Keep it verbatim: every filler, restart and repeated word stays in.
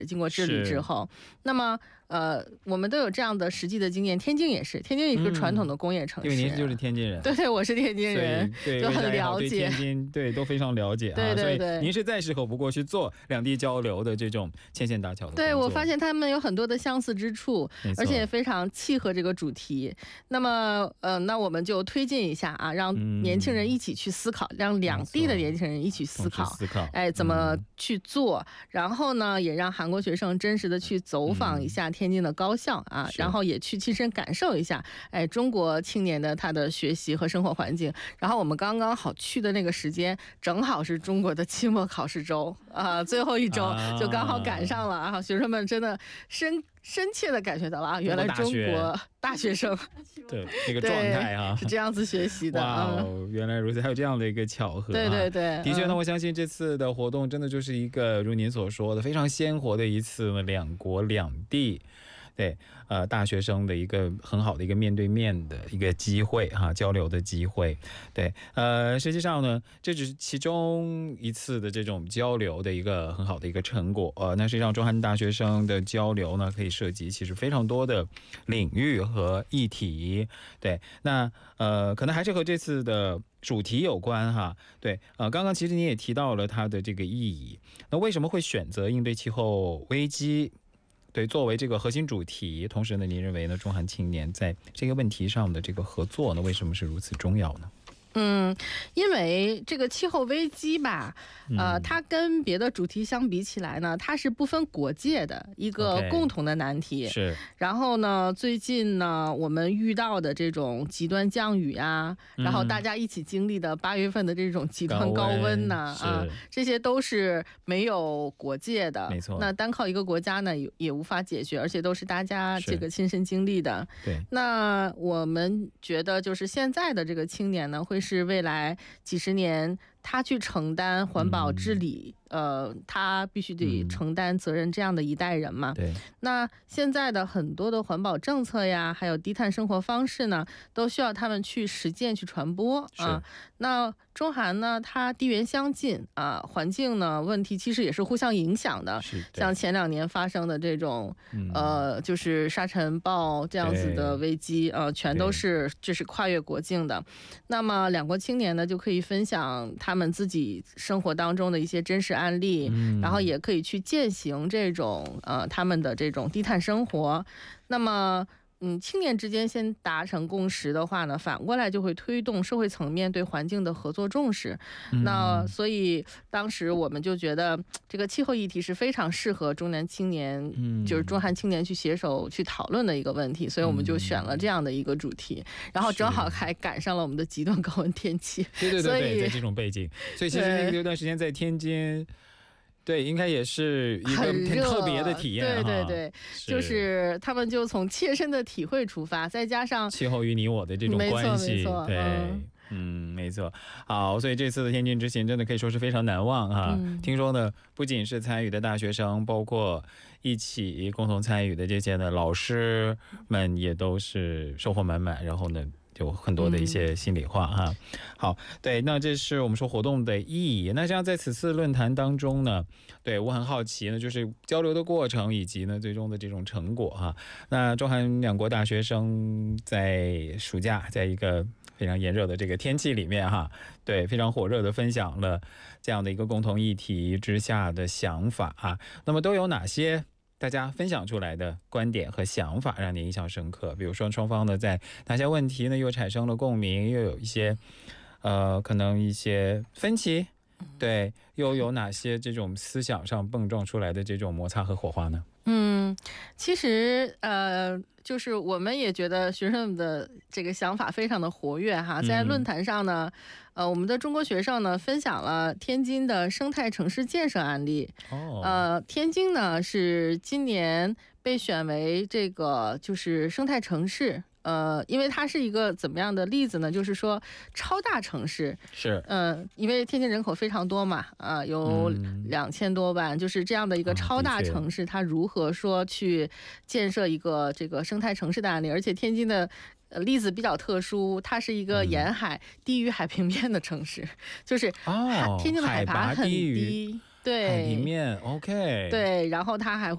经过治理之后，那么呃，我们都有这样的实际的经验。天津也是，天津也是个传统的工业城市。 因为您就是天津人。 对对，我是天津人， 对， 就很了解。 对天津对都非常了解。 对对对， 所以您是再适合不过去做两地交流的这种牵线搭桥的工作。 对，我发现他们有很多的相似之处，而且非常契合这个主题。那么呃，那我们就推进一下啊，让年轻人一起去思考，嗯、让两地的年轻人一起思考， 思考， 哎，怎么去做？嗯、然后呢，也让韩国学生真实的去走访一下天津的高校啊，嗯、然后也去亲身感受一下，哎，中国青年的他的学习和生活环境。然后我们刚刚好去的那个时间，正好是中国的期末考试周啊、呃，最后一周就刚好赶上了啊，学生们真的深深切的感觉到了啊，原来中国大学生对那个状态啊是这样子学习的。 哇、哦，原来如此，还有这样的一个巧合、啊。 对对对， 的确呢，我相信这次的活动真的就是一个如您所说的非常鲜活的一次两国两地。对，呃，大学生的一个很好的一个面对面的一个机会哈、啊，交流的机会。对，呃，实际上呢，这只是其中一次的这种交流的一个很好的一个成果。呃，那实际上中韩大学生的交流呢，可以涉及其实非常多的领域和议题。对，那呃，可能还是和这次的主题有关哈。对，呃，刚刚其实你也提到了它的这个意义。那为什么会选择应对气候危机？对，作为这个核心主题，同时呢，您认为呢，中韩青年在这个问题上的这个合作呢，为什么是如此重要呢？ 嗯，因为这个气候危机吧，呃，它跟别的主题相比起来呢，它是不分国界的一个共同的难题。 是。 然后呢，最近呢，我们遇到的这种极端降雨啊，然后大家一起经历的八月份的这种极端高温呐，啊，这些都是没有国界的。 没错。 那单靠一个国家呢，也也无法解决，而且都是大家这个亲身经历的。 对。 那我们觉得，就是现在的这个青年呢，会是未来几十年他去承担环保治理、嗯、呃，他必须得承担责任这样的一代人嘛。 对。 那现在的很多的环保政策呀，还有低碳生活方式呢，都需要他们去实践去传播啊。那中韩呢，它地缘相近啊，环境呢问题其实也是互相影响的。像前两年发生的这种、嗯、呃，就是沙尘暴这样子的危机，呃，全都是这是跨越国境的。那么两国青年呢，就可以分享他们自己生活当中的一些真实案例，嗯、然后也可以去践行这种呃他们的这种低碳生活。那么嗯，青年之间先达成共识的话呢，反过来就会推动社会层面对环境的合作重视。嗯、那所以当时我们就觉得这个气候议题是非常适合中南青年，嗯、就是中韩青年去携手去讨论的一个问题，所以我们就选了这样的一个主题，嗯、然后正好还赶上了我们的极端高温天气。 对对对对，在这种背景，所以其实那个有段时间在天津。对，应该也是一个很特别的体验。 对对对，就是他们就从切身的体会出发，再加上气候与你我的这种关系。 没错没错， 对。嗯嗯，没错。好，所以这次的天津之行真的可以说是非常难忘哈、啊嗯。听说呢，不仅是参与的大学生，包括一起共同参与的这些呢老师们也都是收获满满，然后呢有很多的一些心里话哈、嗯。好，对，那这是我们说活动的意义。那像在此次论坛当中呢，对我很好奇呢，就是交流的过程以及呢最终的这种成果哈。那中韩两国大学生在暑假，在一个非常炎热的这个天气里面哈，对，非常火热的分享了这样的一个共同议题之下的想法啊。那么都有哪些大家分享出来的观点和想法让你印象深刻？比如说双方呢在哪些问题呢又产生了共鸣，又有一些呃可能一些分歧，对，又有哪些这种思想上碰撞出来的这种摩擦和火花呢？ 嗯，其实呃，就是我们也觉得学生的这个想法非常的活跃哈。在论坛上呢，呃，我们的中国学生呢分享了天津的生态城市建设案例。哦，呃，天津呢是今年被选为这个就是生态城市。呃，因为它是一个怎么样的例子呢？就是说超大城市是， 嗯、呃，因为天津人口非常多嘛，啊、呃，有两千多万、嗯，就是这样的一个超大城市，它如何说去建设一个这个生态城市的案例？而且天津的呃例子比较特殊，它是一个沿海、嗯、低于海平面的城市，就是哦， 天津的海拔很低， 低对， 海平面 OK， 对，然后它还